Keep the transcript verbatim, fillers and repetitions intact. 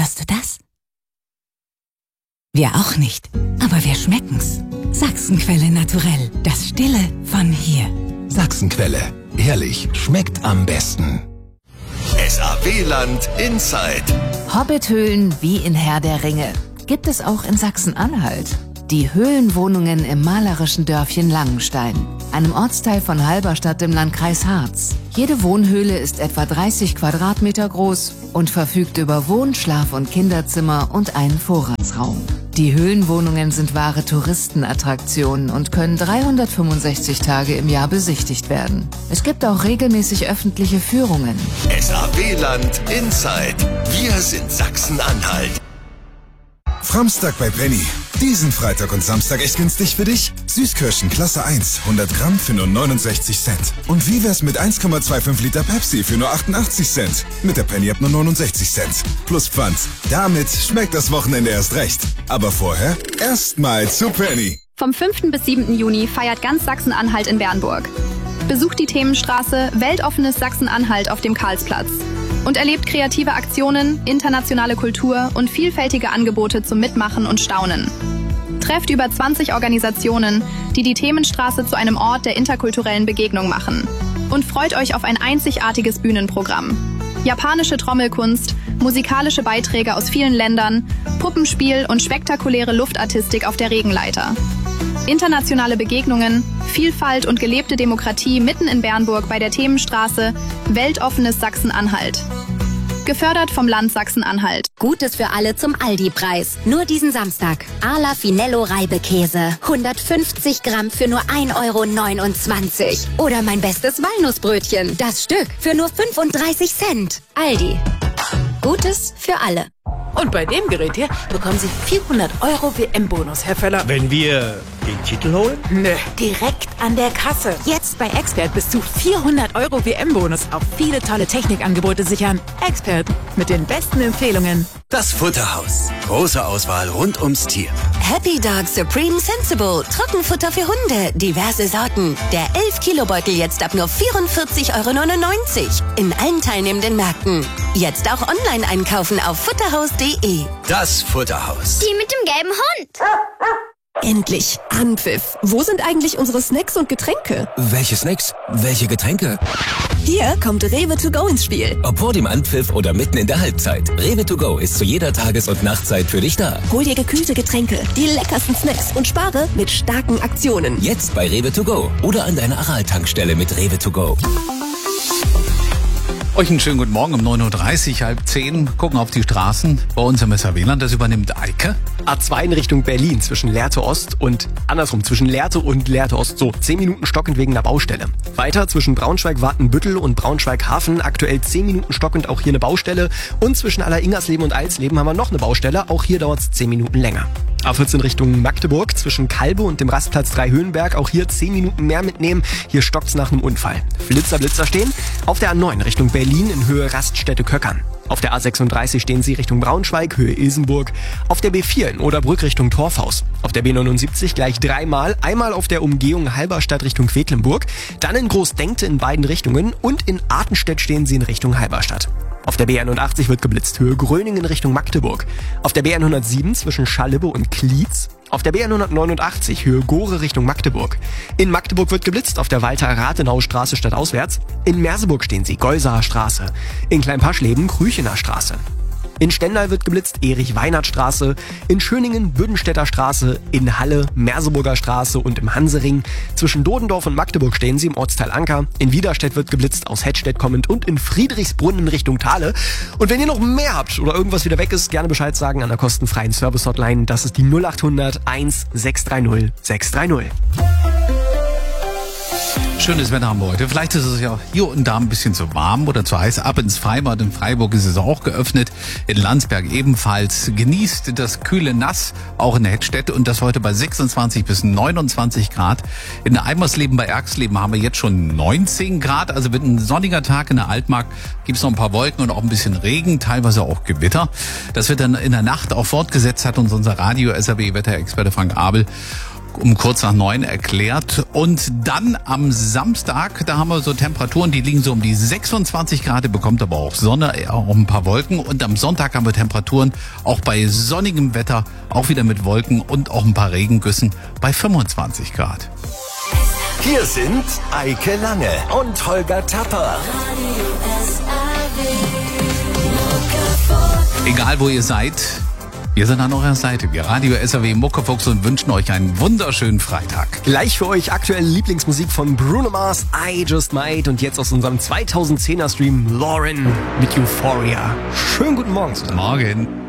Hörst du das? Wir auch nicht, aber wir schmecken's. Sachsenquelle naturell, das Stille von hier. Sachsenquelle, ehrlich, schmeckt am besten. S A W-Land Inside. Hobbithöhlen wie in Herr der Ringe gibt es auch in Sachsen-Anhalt. Die Höhlenwohnungen im malerischen Dörfchen Langenstein, einem Ortsteil von Halberstadt im Landkreis Harz. Jede Wohnhöhle ist etwa dreißig Quadratmeter groß und verfügt über Wohn-, Schlaf- und Kinderzimmer und einen Vorratsraum. Die Höhlenwohnungen sind wahre Touristenattraktionen und können dreihundertfünfundsechzig Tage im Jahr besichtigt werden. Es gibt auch regelmäßig öffentliche Führungen. S A W-Land Inside. Wir sind Sachsen-Anhalt. Framstag bei Penny. Diesen Freitag und Samstag echt günstig für dich? Süßkirschen Klasse eins, hundert Gramm für nur neunundsechzig Cent. Und wie wär's mit eins Komma fünfundzwanzig Liter Pepsi für nur achtundachtzig Cent? Mit der Penny ab nur neunundsechzig Cent. Plus Pfand. Damit schmeckt das Wochenende erst recht. Aber vorher erstmal zu Penny. Vom fünften bis siebten Juni feiert ganz Sachsen-Anhalt in Bernburg. Besucht die Themenstraße Weltoffenes Sachsen-Anhalt auf dem Karlsplatz und erlebt kreative Aktionen, internationale Kultur und vielfältige Angebote zum Mitmachen und Staunen. Trefft über zwanzig Organisationen, die die Themenstraße zu einem Ort der interkulturellen Begegnung machen. Und freut euch auf ein einzigartiges Bühnenprogramm. Japanische Trommelkunst, musikalische Beiträge aus vielen Ländern, Puppenspiel und spektakuläre Luftartistik auf der Regenleiter. Internationale Begegnungen, Vielfalt und gelebte Demokratie mitten in Bernburg bei der Themenstraße Weltoffenes Sachsen-Anhalt. Gefördert vom Land Sachsen-Anhalt. Gutes für alle zum Aldi-Preis. Nur diesen Samstag. Ala Finello Reibekäse. hundertfünfzig Gramm für nur ein Euro neunundzwanzig. Oder mein bestes Walnussbrötchen. Das Stück für nur fünfunddreißig Cent. Aldi. Gutes für alle. Und bei dem Gerät hier bekommen Sie vierhundert Euro W M-Bonus, Herr Völler. Wenn wir den Titel holen? Nö, direkt an der Kasse. Jetzt bei Expert bis zu vierhundert Euro W M-Bonus auf viele tolle Technikangebote sichern. Expert mit den besten Empfehlungen. Das Futterhaus. Große Auswahl rund ums Tier. Happy Dog Supreme Sensible. Trockenfutter für Hunde. Diverse Sorten. Der elf Kilo Beutel jetzt ab nur vierundvierzig Euro neunundneunzig. In allen teilnehmenden Märkten. Jetzt auch online einkaufen auf futterhaus punkt de. Das Futterhaus. Die mit dem gelben Hund. Endlich. Anpfiff. Wo sind eigentlich unsere Snacks und Getränke? Welche Snacks? Welche Getränke? Hier kommt Rewe to go ins Spiel. Ob vor dem Anpfiff oder mitten in der Halbzeit. Rewe to go ist zu jeder Tages- und Nachtzeit für dich da. Hol dir gekühlte Getränke, die leckersten Snacks und spare mit starken Aktionen. Jetzt bei Rewe to go oder an deiner Aral-Tankstelle mit Rewe to go. Euch einen schönen guten Morgen um neun Uhr dreißig, halb zehn. Gucken auf die Straßen. Bei uns im S A W-Land, das übernimmt Eike. A zwei in Richtung Berlin zwischen Lehrte Ost und andersrum zwischen Lehrte und Lehrte Ost. So, zehn Minuten stockend wegen einer Baustelle. Weiter zwischen Braunschweig-Watenbüttel und Braunschweig-Hafen. Aktuell zehn Minuten stockend, auch hier eine Baustelle. Und zwischen Aller-Ingersleben und Alsleben haben wir noch eine Baustelle. Auch hier dauert es zehn Minuten länger. A vierzehn Richtung Magdeburg zwischen Kalbe und dem Rastplatz Dreihöhenberg. Auch hier zehn Minuten mehr mitnehmen. Hier stockt's nach einem Unfall. Flitzer, Blitzer stehen. Auf der A neun Richtung Berlin in Höhe Raststätte-Köckern. Auf der A sechsunddreißig stehen Sie Richtung Braunschweig, Höhe Ilsenburg. Auf der B vier in Oderbrück Richtung Torfhaus. Auf der B neunundsiebzig gleich dreimal. Einmal auf der Umgehung Halberstadt Richtung Quedlinburg. Dann in Großdenkte in beiden Richtungen. Und in Artenstedt stehen Sie in Richtung Halberstadt. Auf der B einundachtzig wird geblitzt, Höhe Gröningen Richtung Magdeburg. Auf der B hundertsieben zwischen Schalibbe und Klietz. Auf der B hundertneunundachtzig Höhe Gore Richtung Magdeburg. In Magdeburg wird geblitzt, auf der Walter-Rathenau-Straße stadtauswärts. In Merseburg stehen Sie, Geusaer Straße. In Kleinpaschleben, Krüchener Straße. In Stendal wird geblitzt, Erich-Weinert-Straße. In Schöningen, Büdenstädter Straße. In Halle, Merseburger Straße und im Hansering. Zwischen Dodendorf und Magdeburg stehen Sie im Ortsteil Anker. In Widerstedt wird geblitzt, aus Hettstedt kommend. Und in Friedrichsbrunn in Richtung Thale. Und wenn ihr noch mehr habt oder irgendwas wieder weg ist, gerne Bescheid sagen an der kostenfreien Service-Hotline. Das ist die null achthundert eins sechs drei null sechs drei null. Schönes Wetter haben wir heute. Vielleicht ist es ja hier und da ein bisschen zu warm oder zu heiß. Ab ins Freibad. In Freiburg ist es auch geöffnet. In Landsberg ebenfalls. Genießt das kühle Nass, auch in Hettstedt. Und das heute bei sechsundzwanzig bis neunundzwanzig Grad. In Eimersleben bei Erxleben haben wir jetzt schon neunzehn Grad. Also wird ein sonniger Tag in der Altmark. Gibt es noch ein paar Wolken und auch ein bisschen Regen, teilweise auch Gewitter. Das wird dann in der Nacht auch fortgesetzt, hat uns unser Radio-S A W-Wetterexperte Frank Abel um kurz nach neun erklärt. Und dann am Samstag, da haben wir so Temperaturen, die liegen so um die sechsundzwanzig Grad, bekommt aber auch Sonne, auch ein paar Wolken. Und am Sonntag haben wir Temperaturen auch bei sonnigem Wetter, auch wieder mit Wolken und auch ein paar Regengüssen bei fünfundzwanzig Grad. Hier sind Eike Lange und Holger Tapper. Egal wo ihr seid, wir sind an eurer Seite. Wir Radio S R W Muckefuchs und wünschen euch einen wunderschönen Freitag. Gleich für euch aktuelle Lieblingsmusik von Bruno Mars, I Just Might, und jetzt aus unserem zweitausendzehner Stream Lauren mit Euphoria. Schönen guten Morgen zusammen. Morgen.